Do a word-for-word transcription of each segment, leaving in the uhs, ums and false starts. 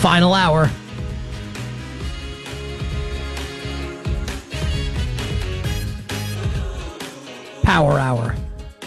Final hour. Power hour.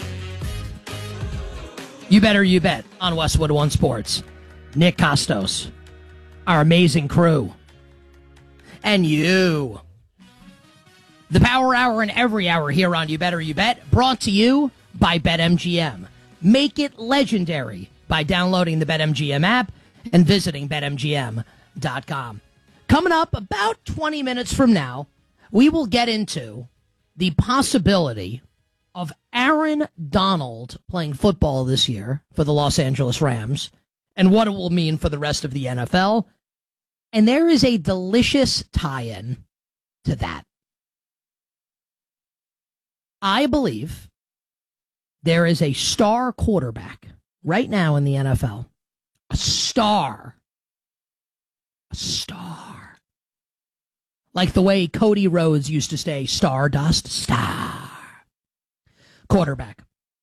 You better you bet on Westwood One Sports. Nick Costos, our amazing crew, and you. The Power Hour and every hour here on You Better You Bet, brought to you by BetMGM. Make it legendary by downloading the BetMGM app and visiting Bet M G M dot com. Coming up about twenty minutes from now, we will get into the possibility of Aaron Donald playing football this year for the Los Angeles Rams and what it will mean for the rest of the N F L. And there is a delicious tie-in to that. I believe there is a star quarterback right now in the N F L. A star. A star. Like the way Cody Rhodes used to say, Stardust, star. Quarterback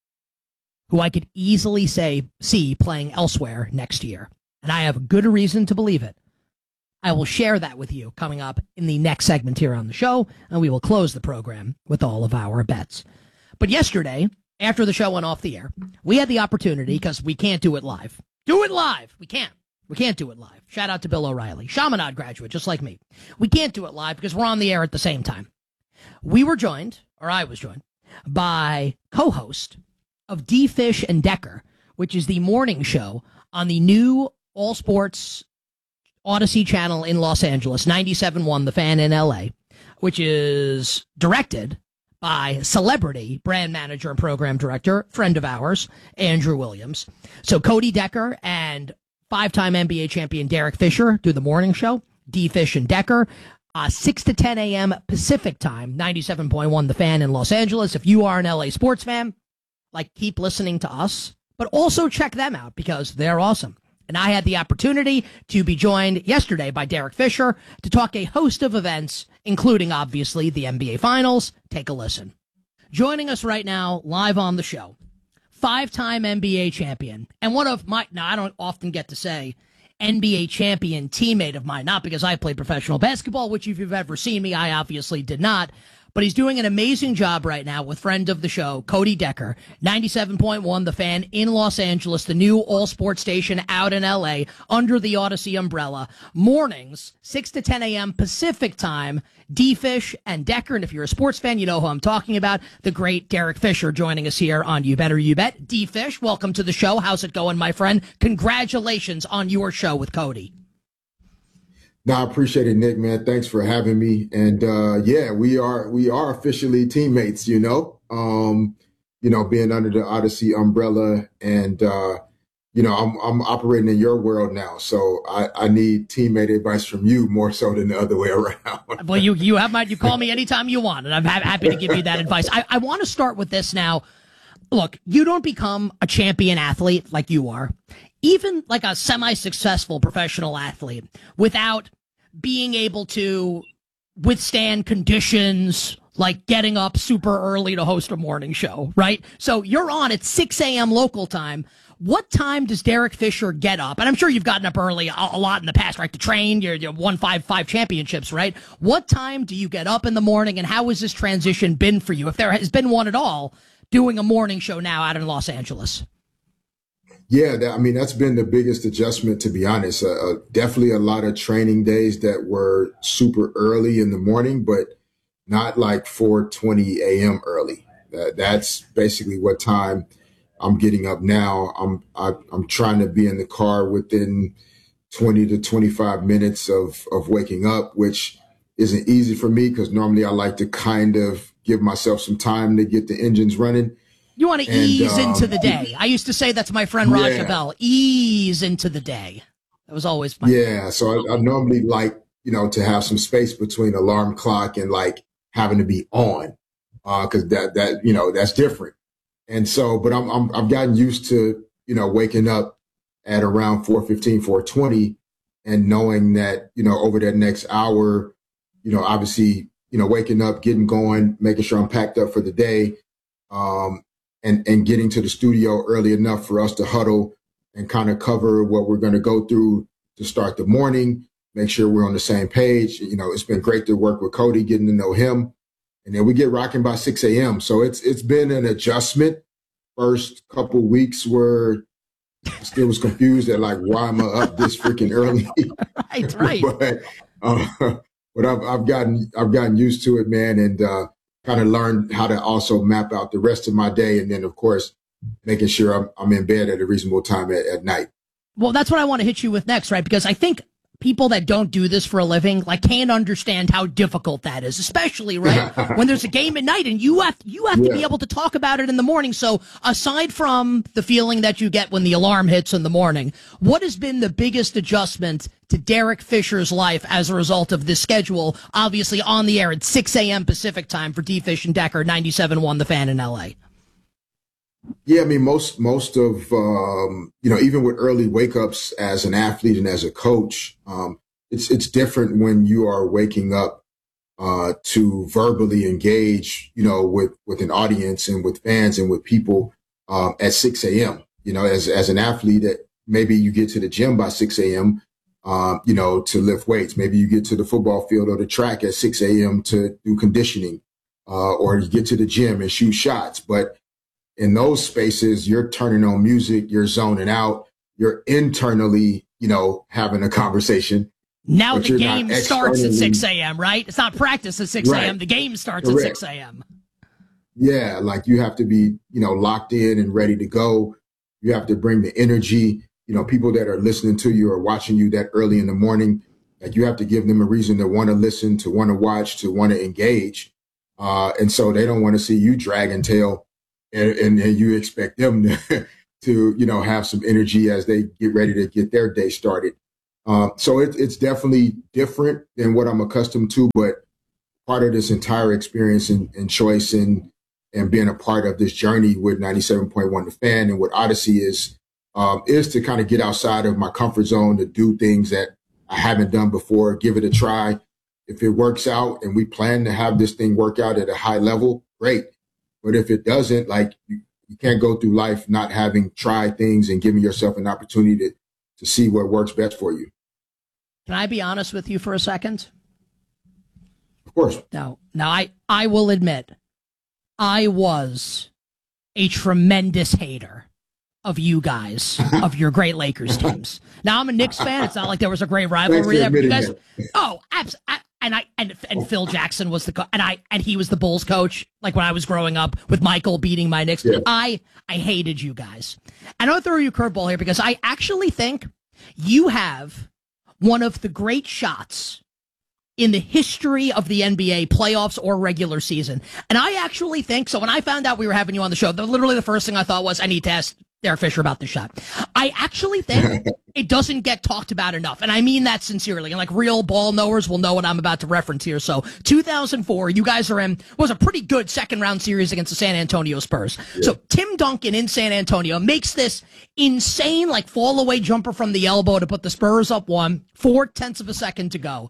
who I could easily say see playing elsewhere next year. And I have good reason to believe it. I will share that with you coming up in the next segment here on the show, and we will close the program with all of our bets. But yesterday, after the show went off the air, we had the opportunity, because we can't do it live. Do it live! We can't. We can't do it live. Shout out to Bill O'Reilly. Chaminade graduate, just like me. We can't do it live because we're on the air at the same time. We were joined, or I was joined, by co-host of D-Fish and Decker, which is the morning show on the new All Sports Odyssey channel in Los Angeles, ninety-seven point one The Fan in L A, which is directed by celebrity brand manager and program director, friend of ours, Andrew Williams. So Cody Decker and five-time N B A champion Derek Fisher do the morning show, D-Fish and Decker. Uh, six to ten a.m. Pacific time, ninety-seven point one The Fan in Los Angeles. If you are an L A sports fan, like, keep listening to us, but also check them out because they're awesome. And I had the opportunity to be joined yesterday by Derek Fisher to talk a host of events, including, obviously, the N B A Finals. Take a listen. Joining us right now, live on the show, five-time N B A champion, and one of my, now I don't often get to say, N B A champion teammate of mine, not because I played professional basketball, which if you've ever seen me, I obviously did not, but he's doing an amazing job right now with friend of the show, Cody Decker, ninety-seven point one The Fan in Los Angeles, the new all-sports station out in L A under the Odyssey umbrella. Mornings, six to ten a.m. Pacific time, D-Fish and Decker. And if you're a sports fan, you know who I'm talking about, the great Derek Fisher joining us here on You Better You Bet. D-Fish, welcome to the show. How's it going, my friend? Congratulations on your show with Cody. No, I appreciate it, Nick, man. Thanks for having me. And uh, yeah, we are we are officially teammates, you know, um, you know, being under the Odyssey umbrella. And, uh, you know, I'm I'm operating in your world now. So I, I need teammate advice from you more so than the other way around. Well, you you have my you call me anytime you want, and I'm ha- happy to give you that advice. I, I want to start with this now. Look, you don't become a champion athlete like you are, even like a semi-successful professional athlete, without being able to withstand conditions like getting up super early to host a morning show, right? So you're on at six a.m. local time. What time does Derek Fisher get up? And I'm sure you've gotten up early a, a lot in the past, right? To train, you're, you won five five championships, right? What time do you get up in the morning, and how has this transition been for you, if there has been one at all, doing a morning show now out in Los Angeles? Yeah, that, I mean, that's been the biggest adjustment, to be honest. Uh, uh, definitely a lot of training days that were super early in the morning, but not like four twenty a.m. early. Uh, that's basically what time I'm getting up now. I'm I, I'm trying to be in the car within twenty to twenty-five minutes of of waking up, which isn't easy for me because normally I like to kind of give myself some time to get the engines running. You want to and, ease um, into the day. I used to say that to my friend Raja yeah. Bell. Ease into the day. That was always my Yeah, so I, I normally like, you know, to have some space between alarm clock and like having to be on, because uh, that that you know that's different. And so, but I'm, I'm I've gotten used to, you know, waking up at around four fifteen, four twenty, and knowing that, you know, over that next hour, you know, obviously, you know, waking up, getting going, making sure I'm packed up for the day. Um, And, and getting to the studio early enough for us to huddle and kind of cover what we're going to go through to start the morning, make sure we're on the same page. You know, it's been great to work with Cody, getting to know him. And then we get rocking by six a.m. So it's it's been an adjustment. First couple weeks were I still was confused at like, why am I up this freaking early? Right, right. but uh, but I've I've gotten I've gotten used to it, man, and uh, kind of learned how to also map out the rest of my day, and then of course making sure I'm I'm in bed at a reasonable time at, at night. Well, that's what I want to hit you with next, right? Because I think people that don't do this for a living, like, can't understand how difficult that is, especially, right, when there's a game at night and you have, you have yeah. to be able to talk about it in the morning. So aside from the feeling that you get when the alarm hits in the morning, what has been the biggest adjustment to Derek Fisher's life as a result of this schedule, obviously on the air at six a.m. Pacific time for D. Fish and Decker, ninety-seven point one The Fan in L A? Yeah, I mean, most most of, um, you know, even with early wake ups as an athlete and as a coach, um, it's it's different when you are waking up uh, to verbally engage, you know, with, with an audience and with fans and with people um, at six a.m. You know, as as an athlete, that maybe you get to the gym by six a.m., um, you know, to lift weights. Maybe you get to the football field or the track at six a.m. to do conditioning, uh, or you get to the gym and shoot shots. But in those spaces, you're turning on music, you're zoning out, you're internally, you know, having a conversation. Now the game starts at six a.m., right? It's not practice at six a.m. Right. The game starts Correct. At six a.m. Yeah, like you have to be, you know, locked in and ready to go. You have to bring the energy. You know, people that are listening to you or watching you that early in the morning, like you have to give them a reason to want to listen, to want to watch, to want to engage. Uh, and so they don't want to see you dragging tail. And, and, and you expect them to, to, you know, have some energy as they get ready to get their day started. Um, so it, it's definitely different than what I'm accustomed to, but part of this entire experience and, and choice and, and being a part of this journey with ninety-seven point one The Fan and what Odyssey is, um, is to kind of get outside of my comfort zone, to do things that I haven't done before, give it a try. If it works out and we plan to have this thing work out at a high level, great. But if it doesn't, like you, you can't go through life not having tried things and giving yourself an opportunity to, to see what works best for you. Can I be honest with you for a second? Of course. Now, now I, I will admit, I was a tremendous hater of you guys, of your great Lakers teams. Now, I'm a Knicks fan. It's not like there was a great rivalry there. But you guys, oh, absolutely. And I and and Phil Jackson was the co- and I and he was the Bulls coach, like when I was growing up with Michael beating my Knicks. Yeah. I I hated you guys. And I'll throw you a curveball here because I actually think you have one of the great shots in the history of the N B A playoffs or regular season. And I actually think so. When I found out we were having you on the show, the, literally the first thing I thought was I need to ask Derek Fisher about the shot. I actually think it doesn't get talked about enough. And I mean that sincerely. And like real ball knowers will know what I'm about to reference here. So two thousand four, you guys are in, was a pretty good second round series against the San Antonio Spurs. Yeah. So Tim Duncan in San Antonio makes this insane, like fall away jumper from the elbow to put the Spurs up one, four tenths of a second to go.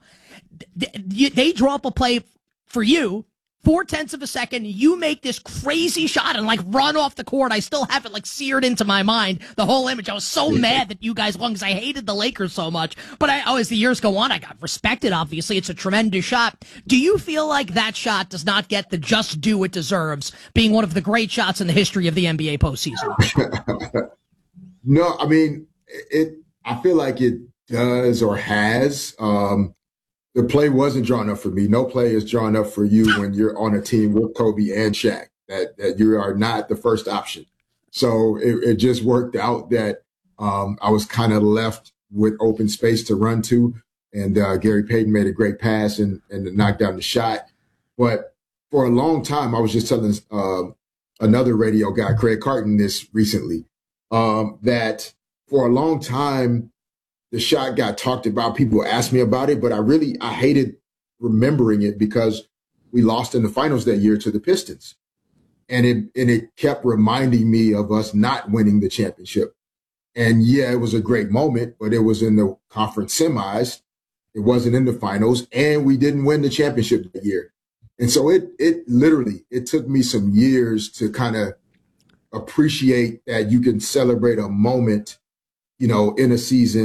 They drop a play for you. Four tenths of a second, you make this crazy shot and like run off the court. I still have it like seared into my mind, the whole image. I was so mad that you guys won because I hated the Lakers so much. But I, oh, as the years go on, I got respected, obviously. It's a tremendous shot. Do you feel like that shot does not get the just due it deserves, being one of the great shots in the history of the N B A postseason? No, I mean, it. I feel like it does or has. Um, The play wasn't drawn up for me. No play is drawn up for you when you're on a team with Kobe and Shaq, that, that you are not the first option. So it, it just worked out that um, I was kind of left with open space to run to. And uh, Gary Payton made a great pass and, and knocked down the shot. But for a long time, I was just telling uh, another radio guy, Craig Carton, this recently, um, that for a long time, the shot got talked about. People asked me about it, but I really, I hated remembering it because we lost in the finals that year to the Pistons. And it, and it kept reminding me of us not winning the championship. And yeah, it was a great moment, but it was in the conference semis. It wasn't in the finals, and we didn't win the championship that year. And so it, it literally, it took me some years to kind of appreciate that you can celebrate a moment, you know, in a season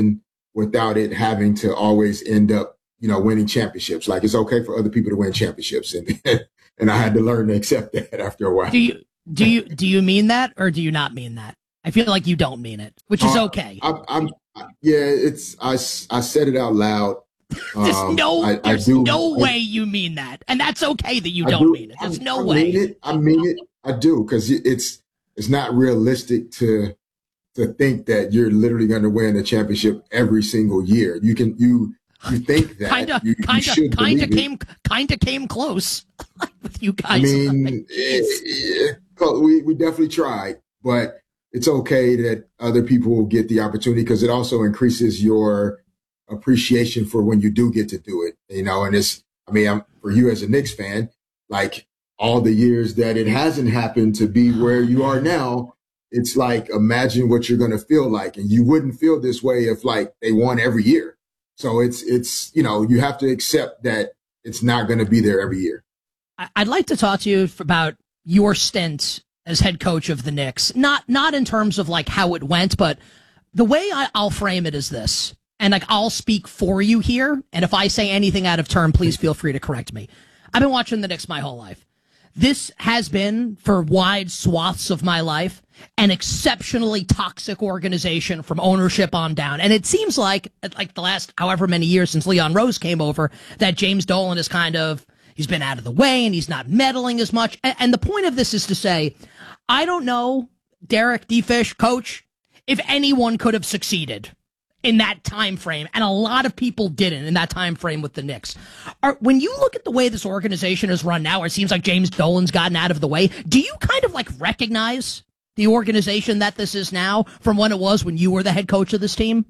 without it having to always end up, you know, winning championships. Like it's okay for other people to win championships. And, and I had to learn to accept that after a while. Do you, do you, do you mean that or do you not mean that? I feel like you don't mean it, which is okay. Uh, I, I'm, yeah, it's, I, I said it out loud. There's um, no, I, there's I do, no I, way you mean that. And that's okay that you I don't do, mean it. There's I, no I way. Mean it, I mean it. I do. Cause it's, it's not realistic to, to think that you're literally going to win a championship every single year. You can, you, you think that kind of, kind of, kind of came, kind of came close with you guys. I mean, it, it, we, we definitely tried, but it's okay that other people will get the opportunity because it also increases your appreciation for when you do get to do it, you know, and it's, I mean, I'm, for you as a Knicks fan, like all the years that it hasn't happened to be where you are now, it's like, imagine what you're going to feel like. And you wouldn't feel this way if like they won every year. So it's, it's, you know, you have to accept that it's not going to be there every year. I'd like to talk to you about your stint as head coach of the Knicks. Not, not in terms of like how it went, but the way I, I'll frame it is this. And like, I'll speak for you here. And if I say anything out of turn, please feel free to correct me. I've been watching the Knicks my whole life. This has been, for wide swaths of my life, an exceptionally toxic organization from ownership on down. And it seems like, like the last however many years since Leon Rose came over, that James Dolan is kind of, he's been out of the way and he's not meddling as much. And, and the point of this is to say, I don't know, Derek D-Fish, coach, if anyone could have succeeded in that time frame, and a lot of people didn't in that time frame with the Knicks. Are, when you look at the way this organization is run now, it seems like James Dolan's gotten out of the way. Do you kind of like recognize the organization that this is now from when it was when you were the head coach of this team?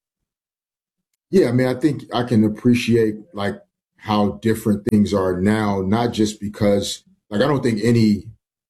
Yeah, I mean, I think I can appreciate like how different things are now, not just because like I don't think any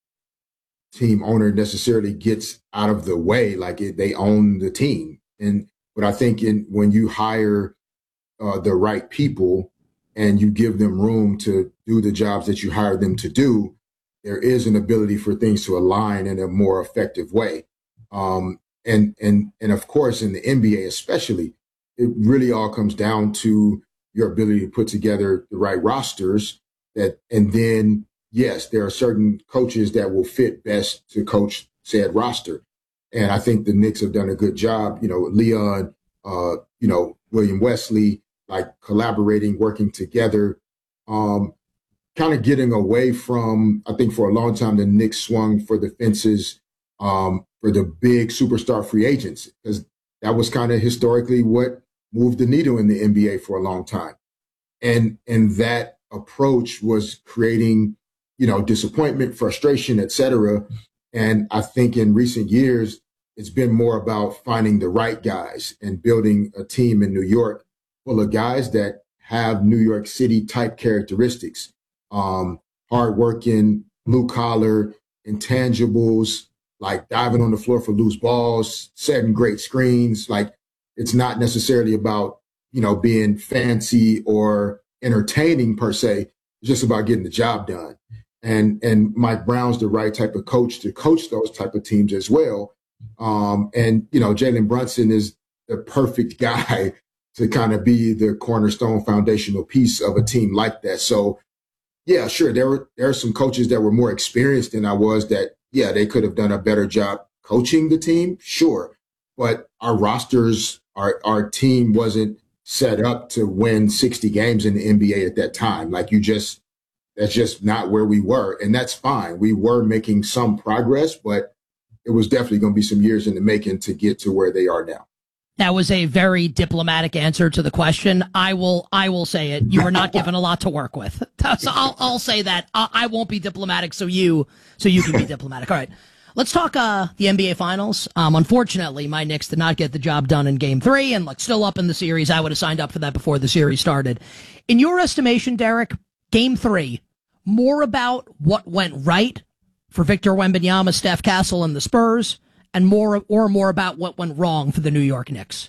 team owner necessarily gets out of the way, like it, they own the team. And but I think in when you hire uh, the right people and you give them room to do the jobs that you hire them to do, there is an ability for things to align in a more effective way. Um, and and and of course, in the N B A especially, it really all comes down to your ability to put together the right rosters. That and then yes, there are certain coaches that will fit best to coach said roster. And I think the Knicks have done a good job, you know, Leon, uh, you know, William Wesley, like collaborating, working together, um, kind of getting away from, I think for a long time, the Knicks swung for the fences um, for the big superstar free agents, because that was kind of historically what moved the needle in the N B A for a long time. And, and that approach was creating, you know, disappointment, frustration, et cetera. And I think in recent years, it's been more about finding the right guys and building a team in New York full of guys that have New York City type characteristics, um, hardworking, blue collar, intangibles, like diving on the floor for loose balls, setting great screens. Like it's not necessarily about, you know, being fancy or entertaining per se. It's just about getting the job done. And, and Mike Brown's the right type of coach to coach those type of teams as well. Um, and, you know, Jalen Brunson is the perfect guy to kind of be the cornerstone foundational piece of a team like that. So, yeah, sure, there were there are some coaches that were more experienced than I was that, yeah, they could have done a better job coaching the team, sure. But our rosters, our, our team wasn't set up to win sixty games in the N B A at that time. Like you just, that's just not where we were. And that's fine. We were making some progress, but it was definitely going to be some years in the making to get to where they are now. That was a very diplomatic answer to the question. I will, I will say it. You were not given a lot to work with. So I'll, I'll say that. I, I won't be diplomatic. So you, so you can be diplomatic. All right. Let's talk, uh, the N B A finals. Um, unfortunately, my Knicks did not get the job done in game three and like still up in the series. I would have signed up for that before the series started. In your estimation, Derek, game three, more about what went right for Victor Wembanyama, Steph Castle, and the Spurs, and more or more about what went wrong for the New York Knicks?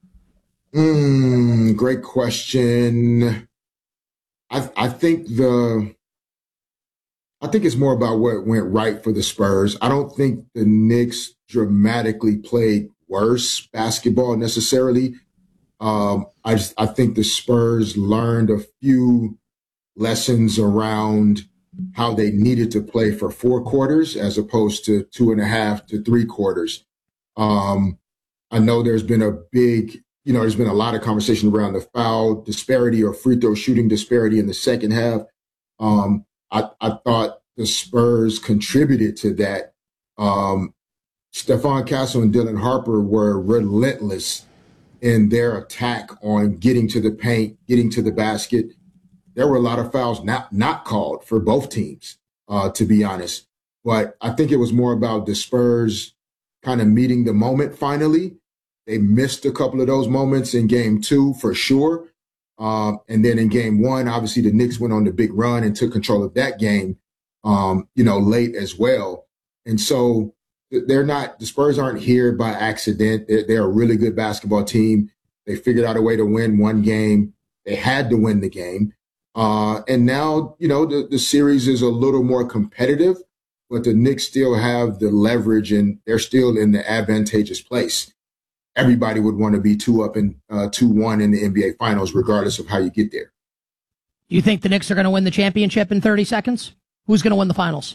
Mm, great question. I I think the I think it's more about what went right for the Spurs. I don't think the Knicks dramatically played worse basketball necessarily. Um, I just I think the Spurs learned a few lessons around how they needed to play for four quarters as opposed to two and a half to three quarters. Um, I know there's been a big, you know, there's been a lot of conversation around the foul disparity or free throw shooting disparity in the second half. Um, I, I thought the Spurs contributed to that. Um, Stephon Castle and Dylan Harper were relentless in their attack on getting to the paint, getting to the basket. There were a lot of fouls not not called for both teams, uh, to be honest. But I think it was more about the Spurs kind of meeting the moment finally. They missed a couple of those moments in game two for sure. Um, and then in game one, obviously the Knicks went on the big run and took control of that game, um, you know, late as well. And so they're not, the Spurs aren't here by accident. They're, they're a really good basketball team. They figured out a way to win one game. They had to win the game. Uh, and now, you know, the, the series is a little more competitive, but the Knicks still have the leverage and they're still in the advantageous place. Everybody would want to be two up and uh, two one in the N B A Finals, regardless of how you get there. You think the Knicks are going to win the championship in thirty seconds? Who's going to win the finals?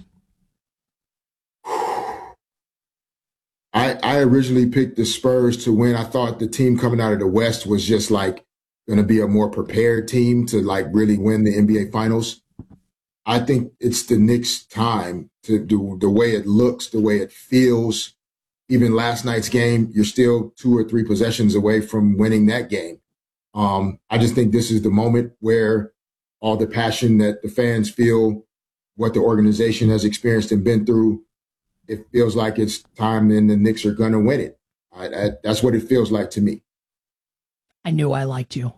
I, I originally picked the Spurs to win. I thought the team coming out of the West was just like going to be a more prepared team to like really win the N B A Finals. I think it's the Knicks' time to do the way it looks, the way it feels. Even last night's game, you're still two or three possessions away from winning that game. Um, I just think this is the moment where all the passion that the fans feel, what the organization has experienced and been through, it feels like it's time and the Knicks are going to win it. I, I, that's what it feels like to me. I knew I liked you.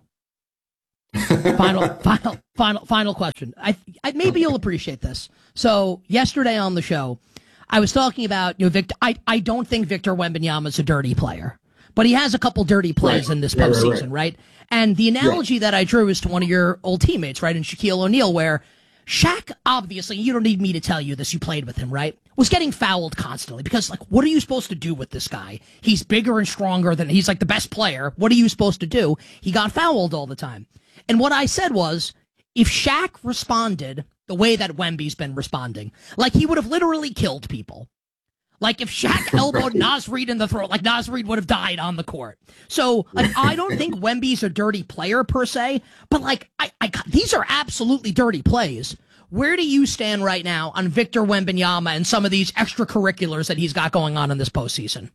final, final, final, final question. I, I maybe you'll appreciate this. So yesterday on the show, I was talking about, you know, Victor. I, I don't think Victor Wembanyama is a dirty player, but he has a couple dirty plays right. in this right, postseason, right, right. right? And the analogy right. that I drew is to one of your old teammates, right, in Shaquille O'Neal, where Shaq, obviously, you don't need me to tell you this, you played with him, right, was getting fouled constantly because, like, what are you supposed to do with this guy? He's bigger and stronger than, he's like the best player. What are you supposed to do? He got fouled all the time. And what I said was, if Shaq responded the way that Wemby's been responding, like he would have literally killed people. Like if Shaq elbowed Naz Reid in the throat, like Naz Reid would have died on the court. So like, I don't think Wemby's a dirty player per se, but like I, I, these are absolutely dirty plays. Where do you stand right now on Victor Wembanyama and some of these extracurriculars that he's got going on in this postseason?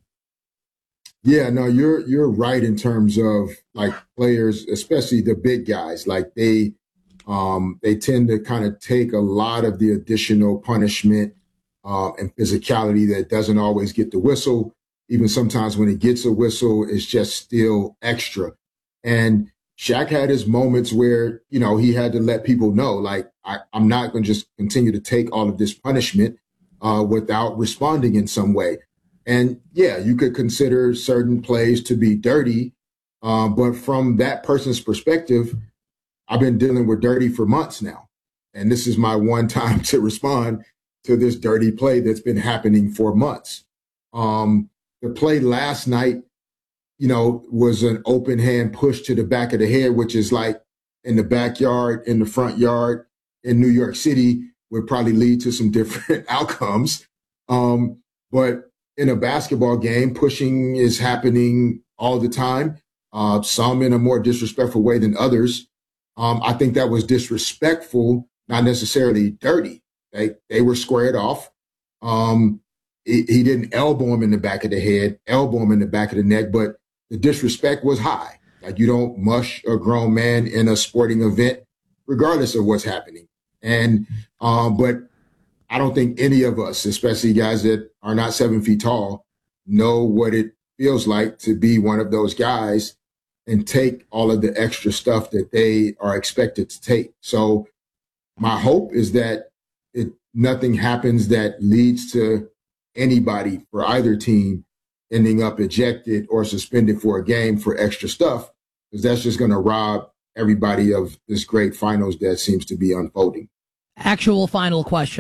Yeah, no, you're you're right in terms of like players, especially the big guys. Like they um, they tend to kind of take a lot of the additional punishment uh, and physicality that doesn't always get the whistle. Even sometimes when it gets a whistle, it's just still extra. And Shaq had his moments where, you know, he had to let people know, like, I, I'm not going to just continue to take all of this punishment uh, without responding in some way. And yeah, you could consider certain plays to be dirty, uh, but from that person's perspective, I've been dealing with dirty for months now. And this is my one time to respond to this dirty play that's been happening for months. Um, the play last night, you know, was an open hand push to the back of the head, which is like in the backyard, in the front yard in New York City would probably lead to some different outcomes. Um, but in a basketball game, pushing is happening all the time, uh, some in a more disrespectful way than others. Um, I think that was disrespectful, not necessarily dirty. They, they were squared off. Um, he, he didn't elbow him in the back of the head, elbow him in the back of the neck, but the disrespect was high. Like you don't mush a grown man in a sporting event, regardless of what's happening. And, um, but I don't think any of us, especially guys that are not seven feet tall, know what it feels like to be one of those guys and take all of the extra stuff that they are expected to take. So my hope is that it, nothing happens that leads to anybody for either team ending up ejected or suspended for a game for extra stuff, because that's just going to rob everybody of this great finals that seems to be unfolding. Actual final question.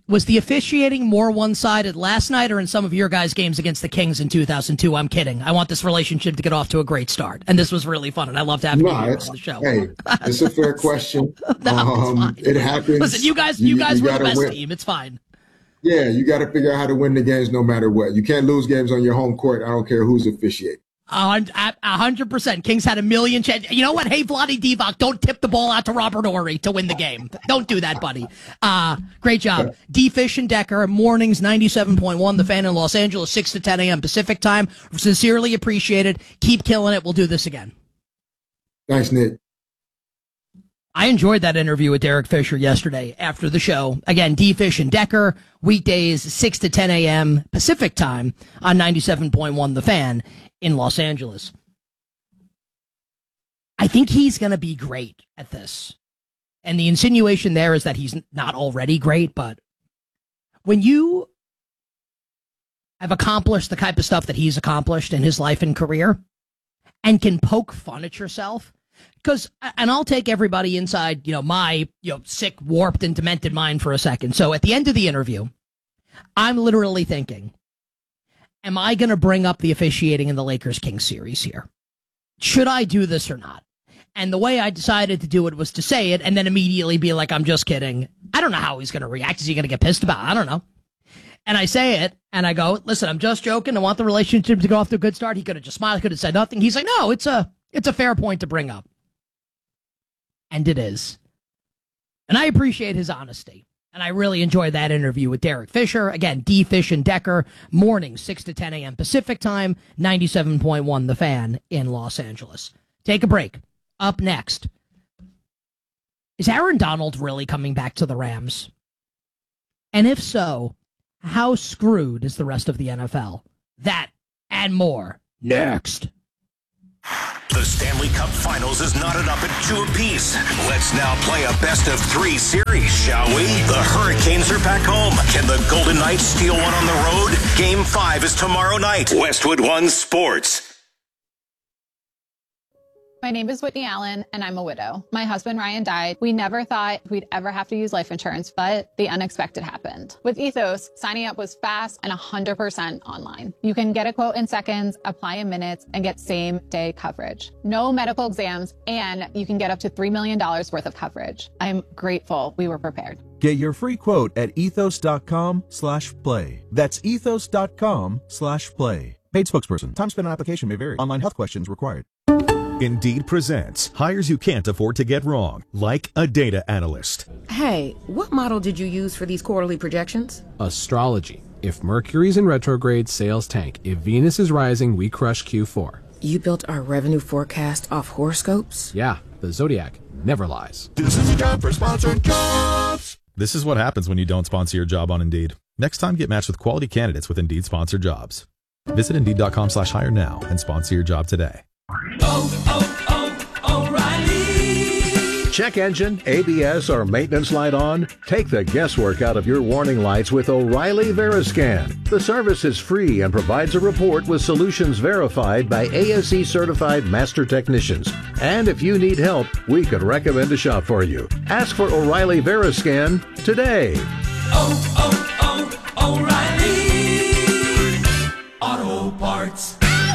Was the officiating more one-sided last night or in some of your guys' games against the Kings in two thousand two? I'm kidding. I want this relationship to get off to a great start. And this was really fun, and I loved having no, you on the show. Hey, it's a fair question. no, um, it happens. Listen, you guys, you, you guys you were the best win. team. It's fine. Yeah, you got to figure out how to win the games no matter what. You can't lose games on your home court. I don't care who's officiating. A hundred percent. Kings had a million chances. You know what? Hey, Vlade Divac, don't tip the ball out to Robert Horry to win the game. Don't do that, buddy. Uh, great job. D. Fish and Decker, mornings ninety-seven point one, The Fan in Los Angeles, six to ten a.m. Pacific time. Sincerely appreciated. Keep killing it. We'll do this again. Thanks, Nick. I enjoyed that interview with Derek Fisher yesterday after the show. Again, D. Fish and Decker, weekdays, six to ten a.m. Pacific time on ninety-seven point one The Fan in Los Angeles. I think he's going to be great at this. And the insinuation there is that he's not already great, but when you have accomplished the type of stuff that he's accomplished in his life and career and can poke fun at yourself, because, and I'll take everybody inside, you know, my, you know, sick, warped, and demented mind for a second. So at the end of the interview, I'm literally thinking, am I going to bring up the officiating in the Lakers-Kings series here? Should I do this or not? And the way I decided to do it was to say it and then immediately be like, I'm just kidding. I don't know how he's going to react. Is he going to get pissed about it? I don't know. And I say it, and I go, listen, I'm just joking. I want the relationship to go off to a good start. He could have just smiled. He could have said nothing. He's like, no, it's a, it's a fair point to bring up. And it is. And I appreciate his honesty. And I really enjoyed that interview with Derek Fisher. Again, D. Fish and Decker, mornings, six to ten a.m. Pacific time, ninety-seven point one The Fan in Los Angeles. Take a break. Up next, is Aaron Donald really coming back to the Rams? And if so, how screwed is the rest of the N F L? That and more next. The Stanley Cup Finals is knotted up at two apiece. Let's now play a best of three series, shall we? The Hurricanes are back home. Can the Golden Knights steal one on the road? Game five is tomorrow night. Westwood One Sports. My name is Whitney Allen, and I'm a widow. My husband, Ryan, died. We never thought we'd ever have to use life insurance, but the unexpected happened. With Ethos, signing up was fast and one hundred percent online. You can get a quote in seconds, apply in minutes, and get same-day coverage. No medical exams, and you can get up to three million dollars worth of coverage. I'm grateful we were prepared. Get your free quote at ethos.com slash play. That's ethos.com slash play. Paid spokesperson. Time spent on application may vary. Online health questions required. Indeed presents hires you can't afford to get wrong, like a data analyst. Hey, what model did you use for these quarterly projections? Astrology. If Mercury's in retrograde, sales tank. If Venus is rising, we crush Q four. You built our revenue forecast off horoscopes? Yeah, the Zodiac never lies. This is a job for sponsored jobs. This is what happens when you don't sponsor your job on Indeed. Next time, get matched with quality candidates with Indeed sponsored jobs. Visit Indeed.com slash hire now and sponsor your job today. Oh, oh, oh, O'Reilly. Check engine, A B S, or maintenance light on? Take the guesswork out of your warning lights with O'Reilly Veriscan. The service is free and provides a report with solutions verified by A S E certified master technicians. And if you need help, we could recommend a shop for you. Ask for O'Reilly Veriscan today. Oh, oh, oh, O'Reilly Auto Parts.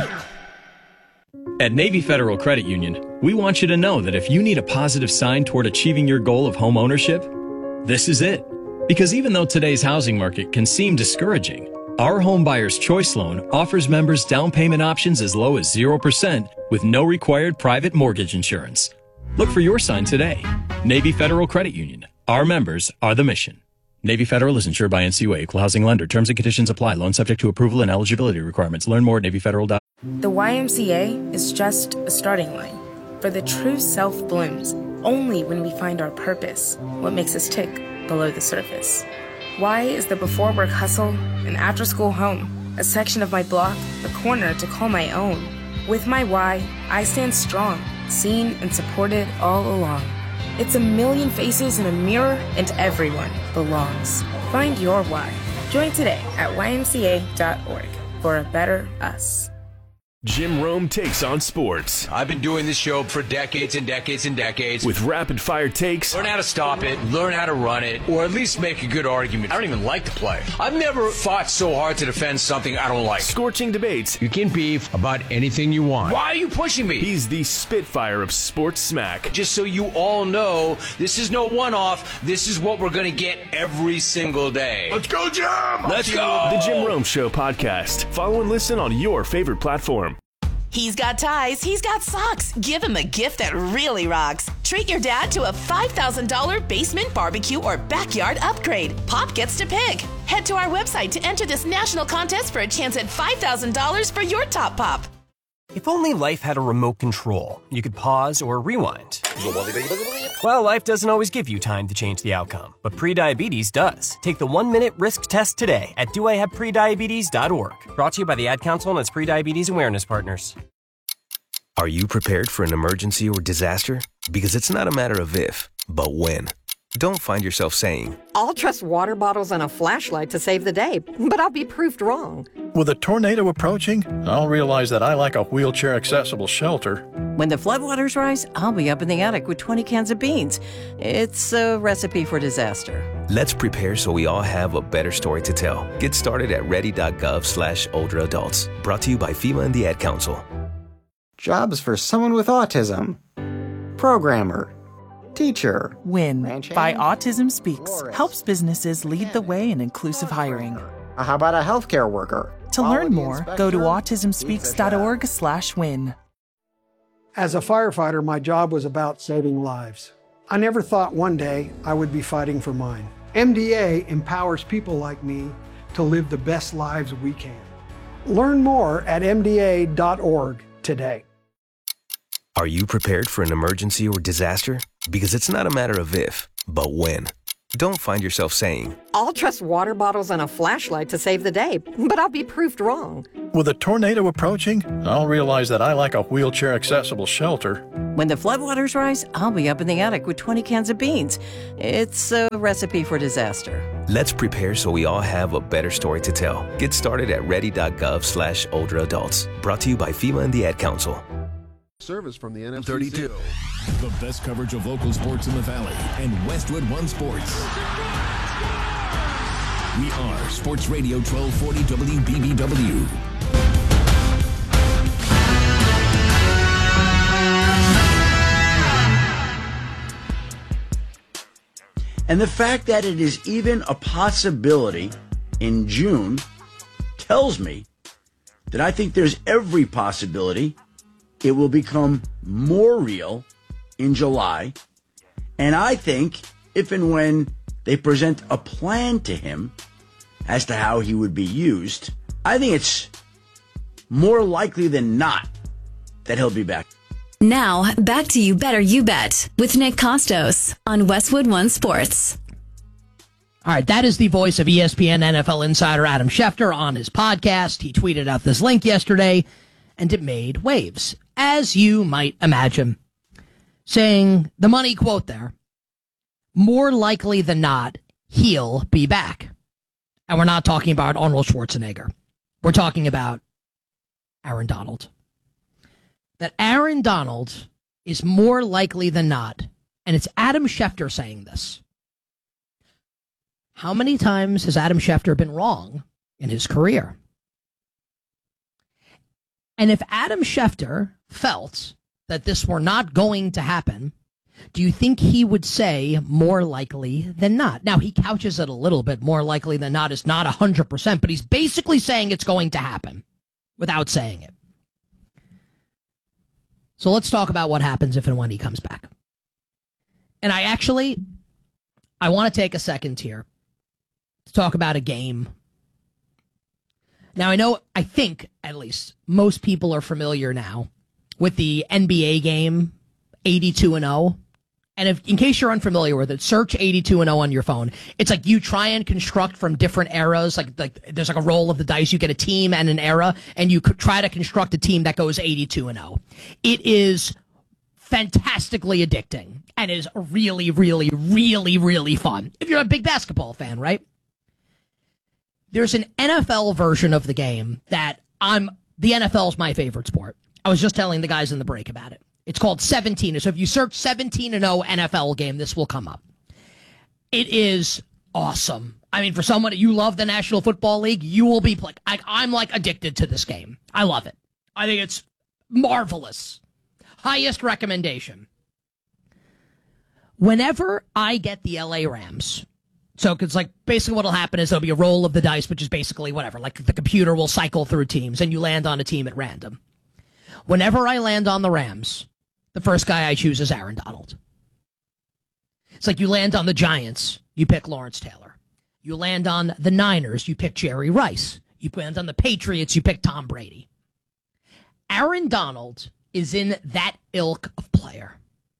At Navy Federal Credit Union, we want you to know that if you need a positive sign toward achieving your goal of home ownership, this is it. Because even though today's housing market can seem discouraging, our Home Buyer's Choice Loan offers members down payment options as low as zero percent with no required private mortgage insurance. Look for your sign today. Navy Federal Credit Union. Our members are the mission. Navy Federal is insured by N C U A, Equal Housing Lender. Terms and conditions apply. Loan subject to approval and eligibility requirements. Learn more at Navy Federal dot com. The Y M C A is just a starting line. For the true self blooms only when we find our purpose, what makes us tick below the surface. Y is the before work hustle, an after school home, a section of my block, a corner to call my own. With my Y, I stand strong, seen and supported all along. It's a million faces in a mirror, and everyone belongs. Find your why. Join today at Y M C A dot org for a better us. Jim Rome takes on sports. I've been doing this show for decades and decades and decades. With rapid-fire takes. Learn how to stop it, learn how to run it, or at least make a good argument. I don't even like the play. I've never fought so hard to defend something I don't like. Scorching debates. You can beef about anything you want. Why are you pushing me? He's the Spitfire of sports smack. Just so you all know, this is no one-off. This is what we're going to get every single day. Let's go, Jim! Let's go! The Jim Rome Show podcast. Follow and listen on your favorite platform. He's got ties, he's got socks. Give him a gift that really rocks. Treat your dad to a five thousand dollars basement barbecue or backyard upgrade. Pop gets to pick. Head to our website to enter this national contest for a chance at five thousand dollars for your top pop. If only life had a remote control, you could pause or rewind. Well, life doesn't always give you time to change the outcome, but prediabetes does. Take the one-minute risk test today at do I have prediabetes dot org. Brought to you by the Ad Council and its prediabetes awareness partners. Are you prepared for an emergency or disaster? Because it's not a matter of if, but when. Don't find yourself saying, I'll trust water bottles and a flashlight to save the day, but I'll be proved wrong. With a tornado approaching, I'll realize that I lack a wheelchair-accessible shelter. When the floodwaters rise, I'll be up in the attic with twenty cans of beans. It's a recipe for disaster. Let's prepare so we all have a better story to tell. Get started at ready.gov slash older adults. Brought to you by FEMA and the Ad Council. Jobs for someone with autism. Programmer. Teacher. WIN by Autism Speaks helps businesses lead the way in inclusive hiring. How about a healthcare worker? To learn more, go to autism speaks dot org slash win. As a firefighter, my job was about saving lives. I never thought one day I would be fighting for mine. M D A empowers people like me to live the best lives we can. Learn more at M D A dot org today. Are you prepared for an emergency or disaster? Because it's not a matter of if, but when. Don't find yourself saying, I'll trust water bottles and a flashlight to save the day, but I'll be proved wrong. With a tornado approaching, I'll realize that I lack a wheelchair-accessible shelter. When the floodwaters rise, I'll be up in the attic with twenty cans of beans. It's a recipe for disaster. Let's prepare so we all have a better story to tell. Get started at ready.gov slash older adults. Brought to you by FEMA and the Ad Council. Service from the N F C thirty-two. The best coverage of local sports in the Valley and Westwood One Sports. We are Sports Radio twelve forty W B B W. And the fact that it is even a possibility in June tells me that I think there's every possibility it will become more real in July. And I think if and when they present a plan to him as to how he would be used, I think it's more likely than not that he'll be back. Now, back to You Better You Bet with Nick Costos on Westwood One Sports. All right, that is the voice of E S P N N F L insider Adam Schefter on his podcast. He tweeted out this link yesterday, and it made waves, as you might imagine, saying the money quote there, more likely than not, he'll be back. And we're not talking about Arnold Schwarzenegger. We're talking about Aaron Donald. That Aaron Donald is more likely than not, and it's Adam Schefter saying this. How many times has Adam Schefter been wrong in his career? And if Adam Schefter felt that this were not going to happen, do you think he would say more likely than not? Now, he couches it a little bit. More likely than not is not one hundred percent, but he's basically saying it's going to happen without saying it. So let's talk about what happens if and when he comes back. And I actually, I want to take a second here to talk about a game. Now, I know, I think, at least, most people are familiar now with the N B A game, eighty-two and oh. And if, in case you're unfamiliar with it, search eighty-two and oh on your phone. It's like you try and construct from different eras. Like, like there's like a roll of the dice. You get a team and an era, and you could try to construct a team that goes eighty-two and oh. It is fantastically addicting and is really, really, really, really fun. If you're a big basketball fan, right? There's an N F L version of the game that I'm the N F L is my favorite sport. I was just telling the guys in the break about it. It's called seventeen. So if you search seventeen and oh N F L game, this will come up. It is awesome. I mean, for someone, you love the National Football League, you will be like, I, I'm like addicted to this game. I love it. I think it's marvelous. Highest recommendation. Whenever I get the L A Rams, so it's like basically what'll happen is there'll be a roll of the dice, which is basically whatever. Like the computer will cycle through teams and you land on a team at random. Whenever I land on the Rams, the first guy I choose is Aaron Donald. It's like you land on the Giants, you pick Lawrence Taylor. You land on the Niners, you pick Jerry Rice. You land on the Patriots, you pick Tom Brady. Aaron Donald is in that ilk of player.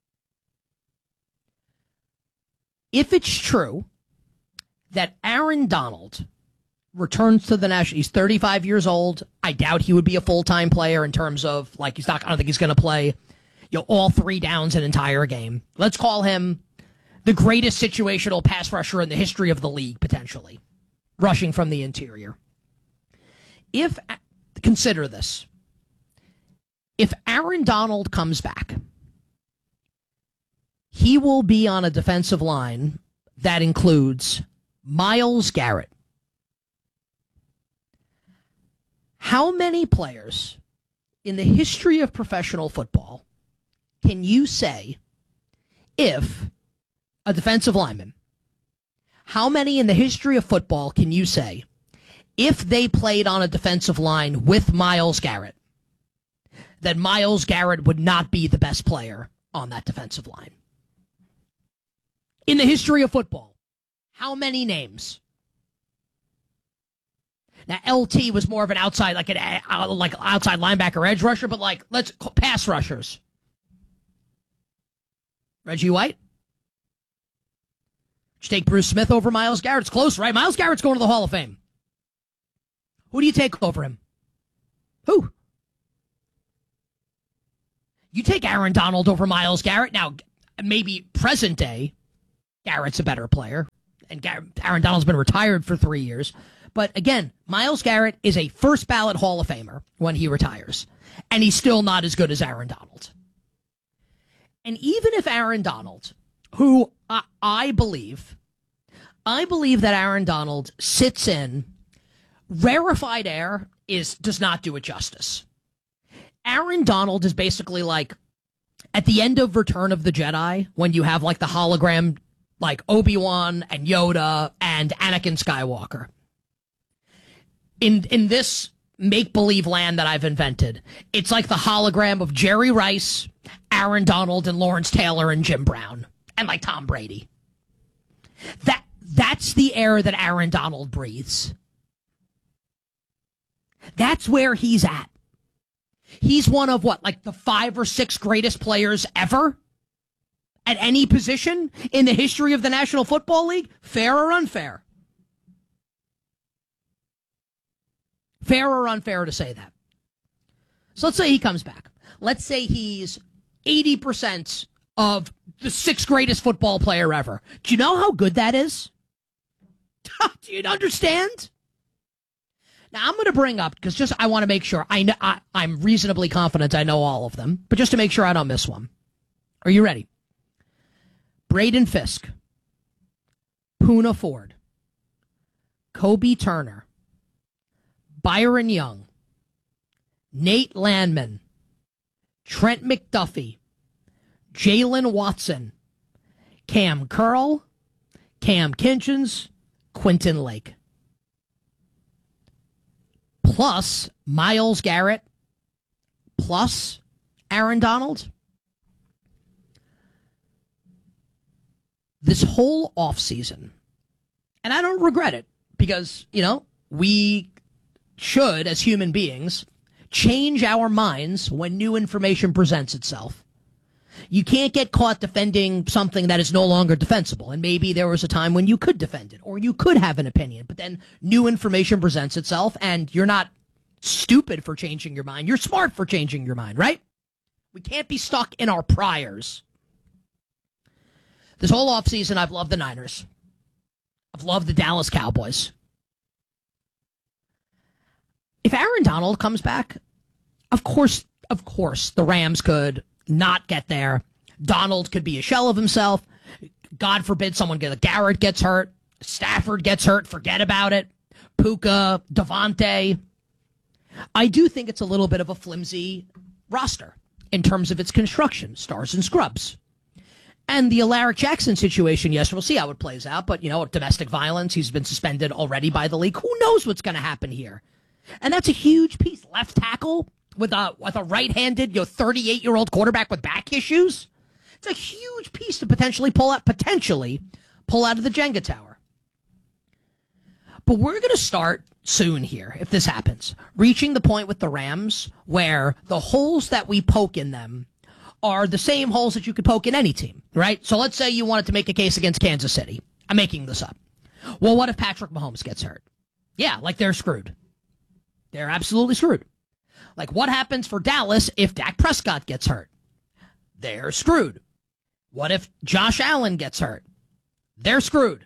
If it's true that Aaron Donald returns to the national, he's thirty-five years old. I doubt he would be a full-time player in terms of, like, he's not, I don't think he's going to play, you know, all three downs an entire game. Let's call him the greatest situational pass rusher in the history of the league, potentially, rushing from the interior. If, consider this, if Aaron Donald comes back, he will be on a defensive line that includes Myles Garrett. How many players in the history of professional football can you say, if a defensive lineman, how many in the history of football can you say, if they played on a defensive line with Myles Garrett, that Myles Garrett would not be the best player on that defensive line? In the history of football, how many names? Now, L T was more of an outside, like an uh, like outside linebacker edge rusher, but like, let's pass rushers. Reggie White? Did you take Bruce Smith over Myles Garrett? It's close, right? Myles Garrett's going to the Hall of Fame. Who do you take over him? Who? You take Aaron Donald over Myles Garrett. Now, maybe present day, Garrett's a better player, and Gar- Aaron Donald's been retired for three years. But again, Myles Garrett is a first ballot Hall of Famer when he retires, and he's still not as good as Aaron Donald. And even if Aaron Donald, who I, I believe, I believe that Aaron Donald sits in rarefied air is does not do it justice. Aaron Donald is basically like at the end of Return of the Jedi when you have like the hologram, like Obi-Wan and Yoda and Anakin Skywalker. In in this make-believe land that I've invented, it's like the hologram of Jerry Rice, Aaron Donald, and Lawrence Taylor and Jim Brown, and like Tom Brady. That that's the air that Aaron Donald breathes. That's where he's at. He's one of what, like the five or six greatest players ever at any position in the history of the National Football League? Fair or unfair? Fair or unfair to say that? So let's say he comes back. Let's say he's eighty percent of the sixth greatest football player ever. Do you know how good that is? Do you understand? Now, I'm going to bring up, because just I want to make sure, I know, I, I'm reasonably confident I know all of them, but just to make sure I don't miss one. Are you ready? Braden Fisk, Poona Ford, Kobe Turner, Byron Young, Nate Landman, Trent McDuffie, Jalen Watson, Cam Curl, Cam Kinchins, Quentin Lake. Plus Myles Garrett, plus Aaron Donald. This whole offseason, and I don't regret it, because, you know, we should, as human beings, change our minds when new information presents itself. You can't get caught defending something that is no longer defensible, and maybe there was a time when you could defend it, or you could have an opinion, but then new information presents itself, and you're not stupid for changing your mind. You're smart for changing your mind, right? We can't be stuck in our priors. This whole offseason, I've loved the Niners. I've loved the Dallas Cowboys. If Aaron Donald comes back, of course, of course, the Rams could not get there. Donald could be a shell of himself. God forbid someone get Garrett gets hurt. Stafford gets hurt. Forget about it. Puka, Devontae. I do think it's a little bit of a flimsy roster in terms of its construction, stars and scrubs. And the Alaric Jackson situation, yes, we'll see how it plays out. But, you know, domestic violence, he's been suspended already by the league. Who knows what's going to happen here? And that's a huge piece. Left tackle with a with a right-handed, you know, thirty-eight-year-old quarterback with back issues. It's a huge piece to potentially pull out, potentially pull out of the Jenga tower. But we're going to start soon here, if this happens, reaching the point with the Rams where the holes that we poke in them are the same holes that you could poke in any team, right? So let's say you wanted to make a case against Kansas City. I'm making this up. Well, what if Patrick Mahomes gets hurt? Yeah, like they're screwed. They're absolutely screwed. Like what happens for Dallas if Dak Prescott gets hurt? They're screwed. What if Josh Allen gets hurt? They're screwed.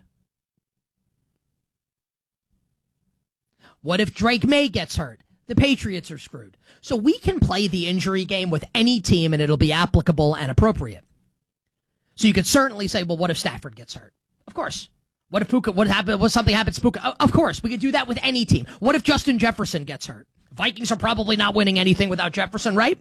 What if Drake May gets hurt? The Patriots are screwed. So we can play the injury game with any team and it'll be applicable and appropriate. So you could certainly say, well, what if Stafford gets hurt? Of course. What if Puka, what happened, what something happens to Puka? Of course, we could do that with any team. What if Justin Jefferson gets hurt? Vikings are probably not winning anything without Jefferson, right?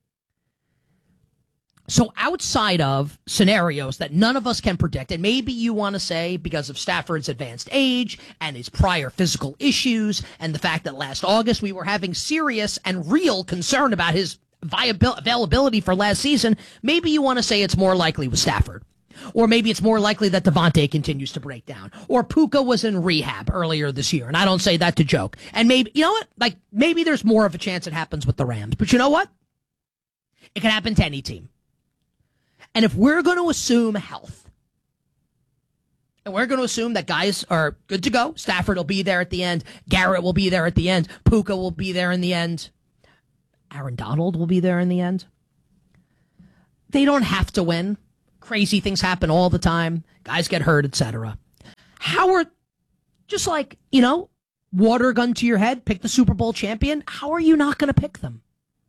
So outside of scenarios that none of us can predict, and maybe you want to say because of Stafford's advanced age and his prior physical issues and the fact that last August we were having serious and real concern about his viabil- availability for last season, maybe you want to say it's more likely with Stafford. Or maybe it's more likely that Devontae continues to break down. Or Puka was in rehab earlier this year, and I don't say that to joke. And maybe, you know what? Like, maybe there's more of a chance it happens with the Rams. But you know what? It can happen to any team. And if we're going to assume health, and we're going to assume that guys are good to go, Stafford will be there at the end, Garrett will be there at the end, Puka will be there in the end, Aaron Donald will be there in the end. They don't have to win. Crazy things happen all the time. Guys get hurt, et cetera. How are, just like, you know, water gun to your head, pick the Super Bowl champion, how are you not going to pick them?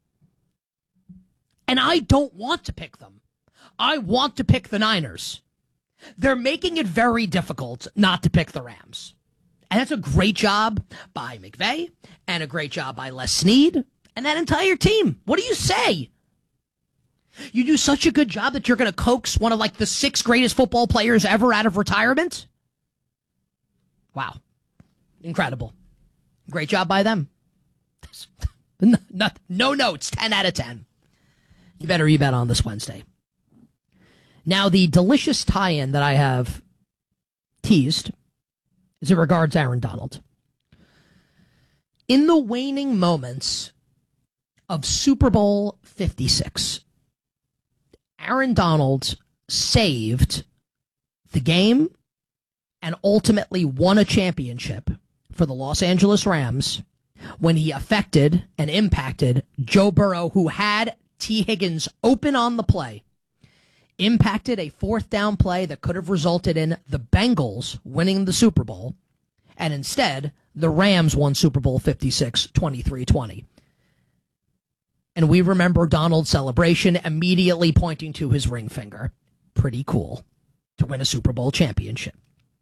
And I don't want to pick them. I want to pick the Niners. They're making it very difficult not to pick the Rams. And that's a great job by McVay and a great job by Les Snead and that entire team. What do you say? You do such a good job that you're going to coax one of like the six greatest football players ever out of retirement? Wow. Incredible. Great job by them. No, no, no notes, ten out of ten. You better re-bet on this Wednesday. Now, the delicious tie-in that I have teased as it regards Aaron Donald. In the waning moments of Super Bowl fifty-six, Aaron Donald saved the game and ultimately won a championship for the Los Angeles Rams when he affected and impacted Joe Burrow, who had T. Higgins open on the play. Impacted a fourth down play that could have resulted in the Bengals winning the Super Bowl, and instead, the Rams won Super Bowl fifty-six, twenty-three twenty. And we remember Donald's celebration immediately pointing to his ring finger. Pretty cool to win a Super Bowl championship.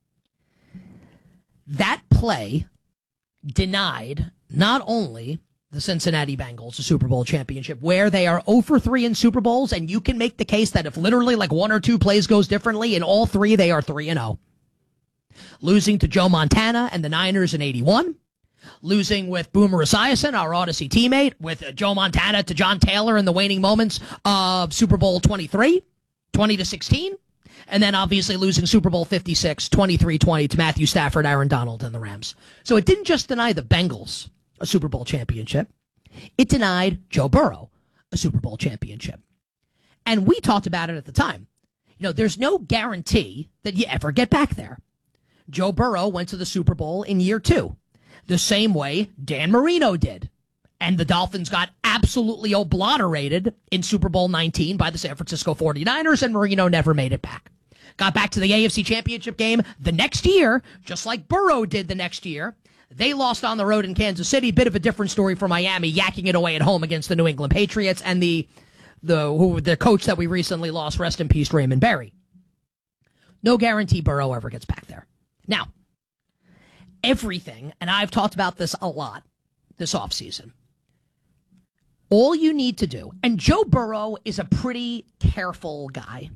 That play denied not only the Cincinnati Bengals a Super Bowl championship, where they are oh for three in Super Bowls, and you can make the case that if literally like one or two plays goes differently, in all three they are three and oh. Losing to Joe Montana and the Niners in eighty-one. Losing with Boomer Esiason, our Odyssey teammate, with Joe Montana to John Taylor in the waning moments of Super Bowl twenty-three, twenty to sixteen. And then obviously losing Super Bowl fifty-six, twenty-three twenty to Matthew Stafford, Aaron Donald, and the Rams. So it didn't just deny the Bengals a Super Bowl championship. It denied Joe Burrow a Super Bowl championship. And we talked about it at the time. You know, there's no guarantee that you ever get back there. Joe Burrow went to the Super Bowl in year two, the same way Dan Marino did. And the Dolphins got absolutely obliterated in Super Bowl nineteen by the San Francisco forty-niners, and Marino never made it back. Got back to the A F C Championship game the next year, just like Burrow did the next year. They lost on the road in Kansas City. Bit of a different story for Miami, yakking it away at home against the New England Patriots and the the who the coach that we recently lost, rest in peace, Raymond Berry. No guarantee Burrow ever gets back there. Now, everything, and I've talked about this a lot this offseason, all you need to do, and Joe Burrow is a pretty careful guy.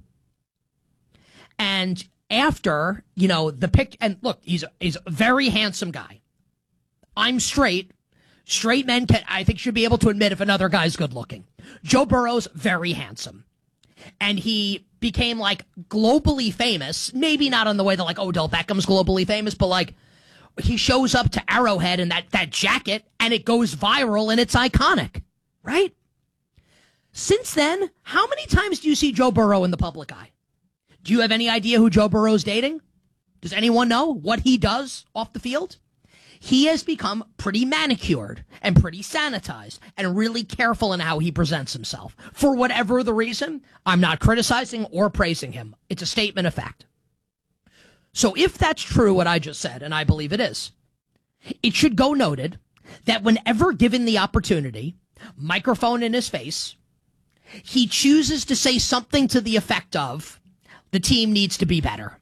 And after, you know, the pick, and look, he's, he's a very handsome guy. I'm straight. Straight men, can, I think, should be able to admit if another guy's good looking. Joe Burrow's very handsome. And he became, like, globally famous. Maybe not in the way that, like, Odell Beckham's globally famous, but, like, he shows up to Arrowhead in that, that jacket, and it goes viral, and it's iconic. Right? Since then, how many times do you see Joe Burrow in the public eye? Do you have any idea who Joe Burrow's dating? Does anyone know what he does off the field? He has become pretty manicured and pretty sanitized and really careful in how he presents himself. For whatever the reason, I'm not criticizing or praising him. It's a statement of fact. So if that's true, what I just said, and I believe it is, it should go noted that whenever given the opportunity, microphone in his face, he chooses to say something to the effect of, the team needs to be better.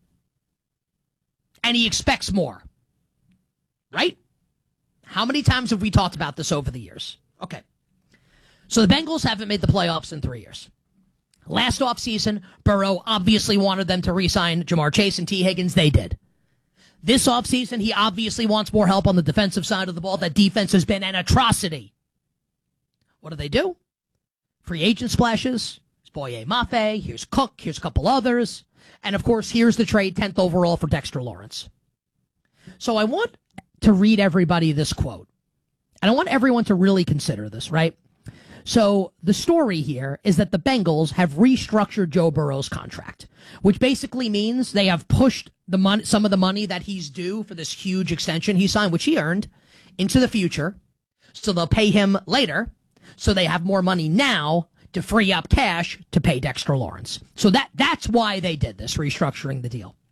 And he expects more. Right? How many times have we talked about this over the years? Okay. So the Bengals haven't made the playoffs in three years. Last offseason, Burrow obviously wanted them to re-sign Jamar Chase and T. Higgins. They did. This offseason, he obviously wants more help on the defensive side of the ball. That defense has been an atrocity. What do they do? Free agent splashes. It's Boye Mafe. Here's Cook. Here's a couple others. And, of course, here's the trade, tenth overall for Dexter Lawrence. So I want to read everybody this quote. And I want everyone to really consider this, right? So the story here is that the Bengals have restructured Joe Burrow's contract, which basically means they have pushed the money, some of the money that he's due for this huge extension he signed, which he earned, into the future. So they'll pay him later. So they have more money now to free up cash to pay Dexter Lawrence. So that that's why they did this, restructuring the deal.